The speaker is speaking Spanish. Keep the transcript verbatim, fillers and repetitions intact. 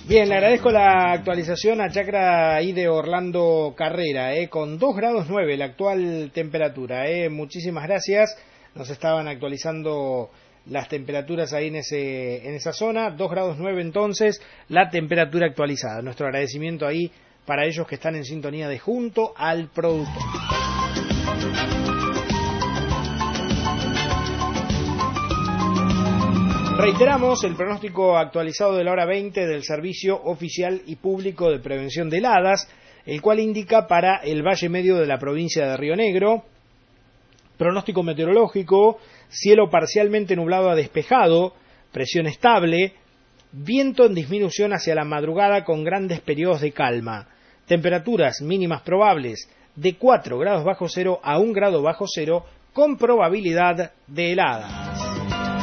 Bien, le agradezco la actualización a Chacra ahí de Orlando Carrera, eh, con dos grados nueve la actual temperatura. Eh. Muchísimas gracias. Nos estaban actualizando las temperaturas ahí en ese en esa zona. dos grados nueve entonces, la temperatura actualizada. Nuestro agradecimiento ahí para ellos que están en sintonía de Junto al Productor. Reiteramos el pronóstico actualizado de la hora veinte del Servicio Oficial y Público de Prevención de Heladas, el cual indica para el Valle Medio de la provincia de Río Negro, pronóstico meteorológico, cielo parcialmente nublado a despejado, presión estable, viento en disminución hacia la madrugada con grandes periodos de calma, temperaturas mínimas probables de cuatro grados bajo cero a un grado bajo cero con probabilidad de heladas.